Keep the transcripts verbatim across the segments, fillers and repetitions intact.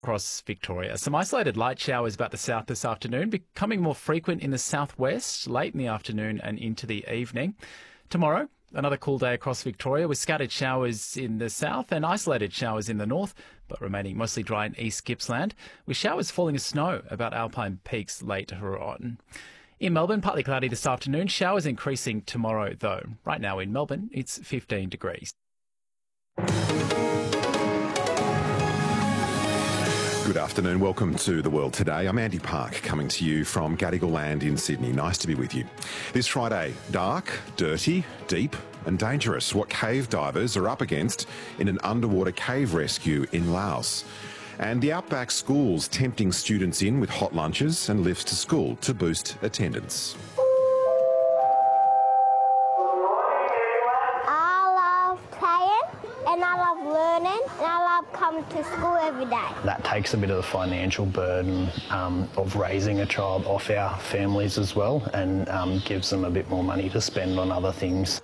Across Victoria. Some isolated light showers about the south this afternoon, becoming more frequent in the southwest late in the afternoon and into the evening. Tomorrow, another cool day across Victoria with scattered showers in the south and isolated showers in the north, but remaining mostly dry in East Gippsland, with showers falling as snow about alpine peaks later on. In Melbourne, partly cloudy this afternoon, showers increasing tomorrow though. Right now in Melbourne, it's fifteen degrees. Good afternoon. Welcome to The World Today. I'm Andy Park, coming to you from Gadigal Land in Sydney. Nice to be with you. This Friday, dark, dirty, deep and dangerous. What cave divers are up against in an underwater cave rescue in Laos. And the Outback schools tempting students in with hot lunches and lifts to school to boost attendance. And I love learning, and I love coming to school every day. That takes a bit of the financial burden um, of raising a child off our families as well, and um, gives them a bit more money to spend on other things.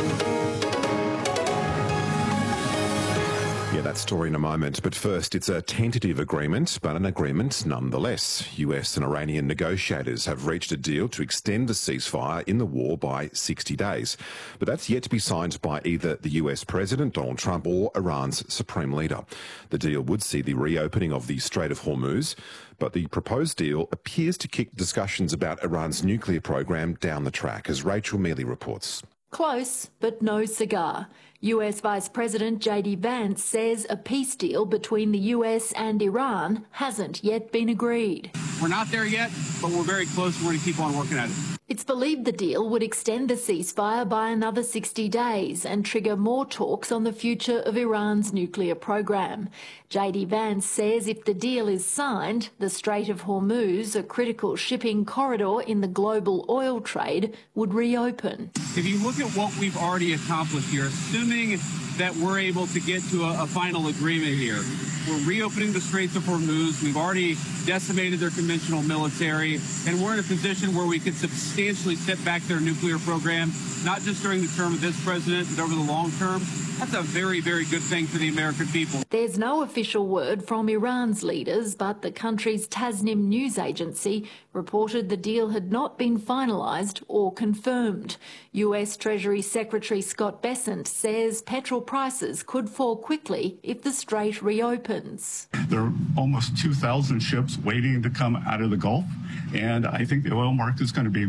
Yeah, that story in a moment. But first, it's a tentative agreement, but an agreement nonetheless. U S and Iranian negotiators have reached a deal to extend the ceasefire in the war by sixty days. But that's yet to be signed by either the U S President, Donald Trump, or Iran's supreme leader. The deal would see the reopening of the Strait of Hormuz, but the proposed deal appears to kick discussions about Iran's nuclear program down the track, as Rachel Mealy reports. Close, but no cigar. U S Vice President J D Vance says a peace deal between the U S and Iran hasn't yet been agreed. We're not there yet, but we're very close. We're going to keep on working at it. It's believed the deal would extend the ceasefire by another sixty days and trigger more talks on the future of Iran's nuclear program. J D Vance says if the deal is signed, the Strait of Hormuz, a critical shipping corridor in the global oil trade, would reopen. If you look at what we've already accomplished here, assuming that we're able to get to a, a final agreement here, we're reopening the Straits of Hormuz. We've already decimated their conventional military, and we're in a position where we could substantially set back their nuclear program, not just during the term of this president, but over the long term. That's a very, very good thing for the American people. There's no official word from Iran's leaders, but the country's Tasnim news agency reported the deal had not been finalised or confirmed. U S Treasury Secretary Scott Bessent says petrol prices could fall quickly if the strait reopens. There are almost two thousand ships waiting to come out of the Gulf, and I think the oil market is going to be